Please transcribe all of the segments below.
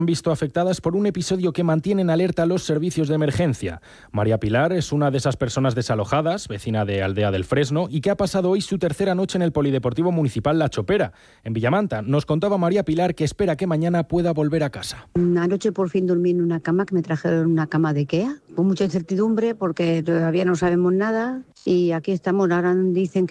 visto afectadas por un episodio que mantiene en alerta a los servicios de emergencia. María Pilar es una de esas personas desalojadas, vecina de Aldea del Fresno, y que ha pasado hoy su tercera noche en el Polideportivo Municipal La Chopera, en Villamanta. Nos contaba María Pilar que espera que mañana pueda volver a casa. Anoche por fin dormí en una cama, que me trajeron una cama de IKEA, con mucha incertidumbre porque todavía no sabemos nada, y aquí estamos. Ahora dicen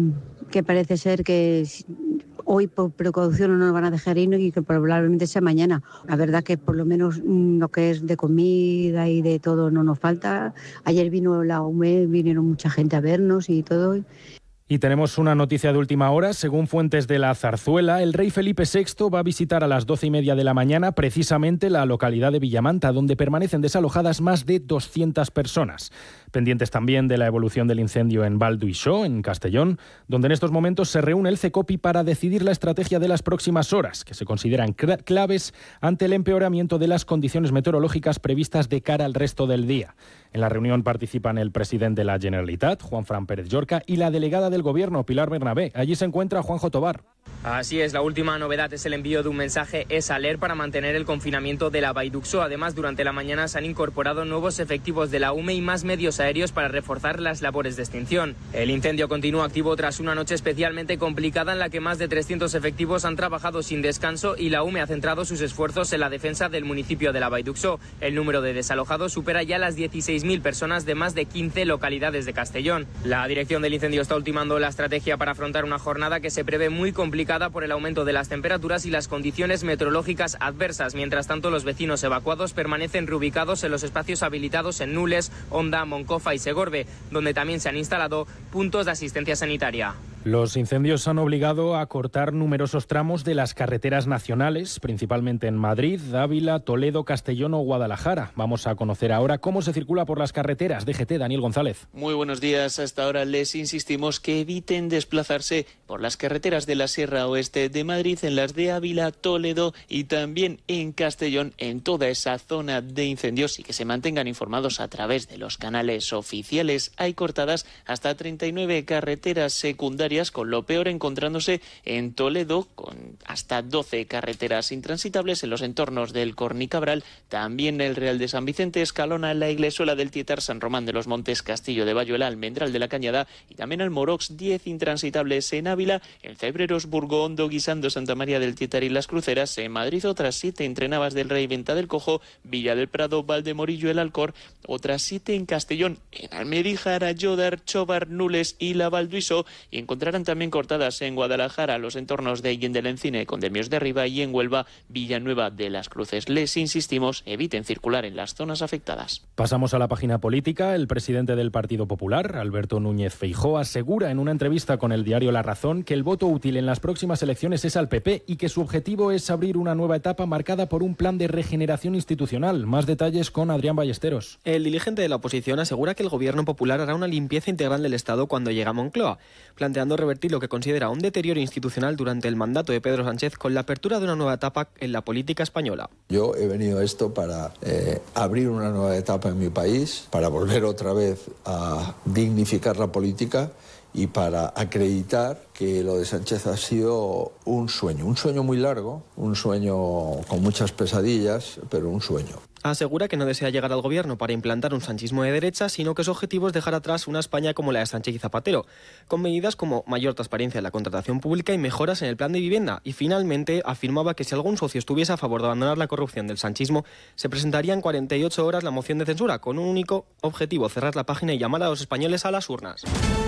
que parece ser que hoy por precaución no nos van a dejar irnos y que probablemente sea mañana. La verdad que por lo menos lo que es de comida y de todo no nos falta. Ayer vino la UME, vinieron mucha gente a vernos y todo. Y tenemos una noticia de última hora. Según fuentes de la Zarzuela, el rey Felipe VI va a visitar a las 12:30 de la mañana precisamente la localidad de Villamanta, donde permanecen desalojadas más de 200 personas. Pendientes también de la evolución del incendio en Val d'Uixó, en Castellón, donde en estos momentos se reúne el CECOPI para decidir la estrategia de las próximas horas, que se consideran claves ante el empeoramiento de las condiciones meteorológicas previstas de cara al resto del día. En la reunión participan el presidente de la Generalitat, Juanfran Pérez Llorca, y la delegada del Gobierno, Pilar Bernabé. Allí se encuentra Juanjo Tobar. Así es, la última novedad es el envío de un mensaje ESALER para mantener el confinamiento de la Vall d'Uixó. Además, durante la mañana se han incorporado nuevos efectivos de la UME y más medios aéreos para reforzar las labores de extinción. El incendio continúa activo tras una noche especialmente complicada en la que más de 300 efectivos han trabajado sin descanso y la UME ha centrado sus esfuerzos en la defensa del municipio de la Vall d'Uixó. El número de desalojados supera ya las 16.000 personas de más de 15 localidades de Castellón. La dirección del incendio está ultimando la estrategia para afrontar una jornada que se prevé muy complicada por el aumento de las temperaturas y las condiciones meteorológicas adversas. Mientras tanto, los vecinos evacuados permanecen reubicados en los espacios habilitados en Nules, Onda, Moncofa y Segorbe, donde también se han instalado puntos de asistencia sanitaria. Los incendios han obligado a cortar numerosos tramos de las carreteras nacionales, principalmente en Madrid, Ávila, Toledo, Castellón o Guadalajara. Vamos a conocer ahora cómo se circula por las carreteras. DGT, Daniel González. Muy buenos días. Hasta ahora les insistimos que eviten desplazarse por las carreteras de la Sierra Oeste de Madrid, en las de Ávila, Toledo y también en Castellón, en toda esa zona de incendios, y que se mantengan informados a través de los canales oficiales. Hay cortadas hasta 39 carreteras secundarias, con lo peor encontrándose en Toledo, con hasta 12 carreteras intransitables en los entornos del Cornicabral, también el Real de San Vicente, Escalona, la Iglesuela del Tietar, San Román de los Montes, Castillo de Bayuela, Almendral de la Cañada y también Almorox. 10 intransitables en Ávila, en Cebreros, Burgo Hondo, Guisando, Santa María del Tietar y Las Cruceras. En Madrid otras 7 entre Navas del Rey, Venta del Cojo, Villa del Prado, Valdemorillo, El Alcor. Otras 7 en Castellón, en Almeríjar, Llodar, Chobar, Nules y la Val d'Uixó. Y encontrarán también cortadas en Guadalajara los entornos de Guillén del Encine, Condemios de Arriba, y en Huelva, Villanueva de las Cruces. Les insistimos, eviten circular en las zonas afectadas. Pasamos a la página política. El presidente del Partido Popular, Alberto Núñez Feijóo, asegura en una entrevista con el diario La Razón que el voto útil en las próximas elecciones es al PP y que su objetivo es abrir una nueva etapa marcada por un plan de regeneración institucional. Más detalles con Adrián Ballesteros. El dirigente de la oposición asegura que el Gobierno Popular hará una limpieza integral del Estado cuando llegue a Moncloa, planteando revertir lo que considera un deterioro institucional durante el mandato de Pedro Sánchez, con la apertura de una nueva etapa en la política española. Yo he venido a esto para abrir una nueva etapa en mi país, para volver otra vez a dignificar la política y para acreditar que lo de Sánchez ha sido un sueño muy largo, un sueño con muchas pesadillas, pero un sueño. Asegura que no desea llegar al gobierno para implantar un sanchismo de derecha, sino que su objetivo es dejar atrás una España como la de Sánchez y Zapatero, con medidas como mayor transparencia en la contratación pública y mejoras en el plan de vivienda. Y finalmente afirmaba que si algún socio estuviese a favor de abandonar la corrupción del sanchismo, se presentaría en 48 horas la moción de censura, con un único objetivo: cerrar la página y llamar a los españoles a las urnas.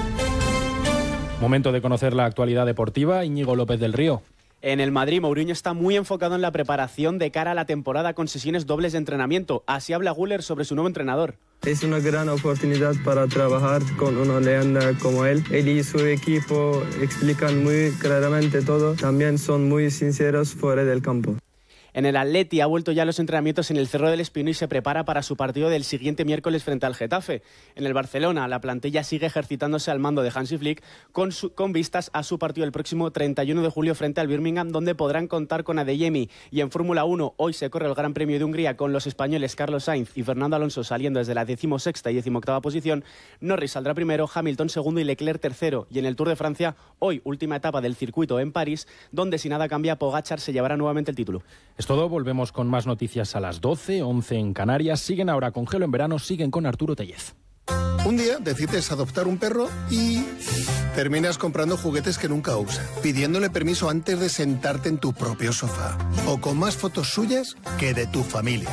Momento de conocer la actualidad deportiva. Íñigo López del Río. En el Madrid, Mourinho está muy enfocado en la preparación de cara a la temporada, con sesiones dobles de entrenamiento. Así habla Güler sobre su nuevo entrenador. Es una gran oportunidad para trabajar con una leyenda como él. Él y su equipo explican muy claramente todo. También son muy sinceros fuera del campo. En el Atleti ha vuelto ya a los entrenamientos en el Cerro del Espino y se prepara para su partido del siguiente miércoles frente al Getafe. En el Barcelona, la plantilla sigue ejercitándose al mando de Hansi Flick con vistas a su partido el próximo 31 de julio frente al Birmingham, donde podrán contar con Adeyemi. Y en Fórmula 1, hoy se corre el Gran Premio de Hungría con los españoles Carlos Sainz y Fernando Alonso saliendo desde la 16ª y 18ª posición. Norris saldrá primero, Hamilton segundo y Leclerc tercero. Y en el Tour de Francia, hoy última etapa del circuito en París, donde si nada cambia, Pogačar se llevará nuevamente el título. Es todo, volvemos con más noticias a las 12, 11 en Canarias. Siguen ahora con Gelo en Verano, siguen con Arturo Tellez. Un día decides adoptar un perro y terminas comprando juguetes que nunca usas, pidiéndole permiso antes de sentarte en tu propio sofá, o con más fotos suyas que de tu familia.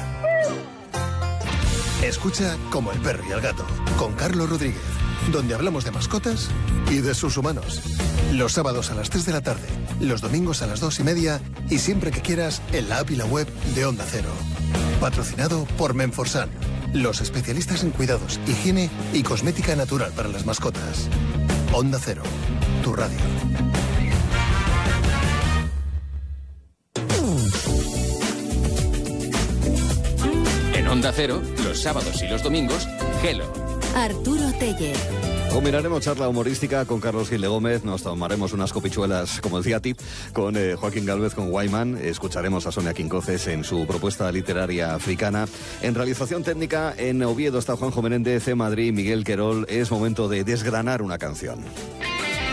Escucha Como el perro y el gato, con Carlos Rodríguez, donde hablamos de mascotas y de sus humanos. Los sábados a las 3 de la tarde, los domingos a las 2:30 y siempre que quieras en la app y la web de Onda Cero. Patrocinado por Menforsan, los especialistas en cuidados, higiene y cosmética natural para las mascotas. Onda Cero, tu radio. En Onda Cero, los sábados y los domingos, Gelo. Arturo Tellez. Combinaremos charla humorística con Carlos Gil de Gómez, nos tomaremos unas copichuelas, como decía Tip, con Joaquín Gálvez, con Guayman, escucharemos a Sonia Quincoces en su propuesta literaria africana. En realización técnica, en Oviedo está Juanjo Menéndez, en Madrid Miguel Querol. Es momento de desgranar una canción.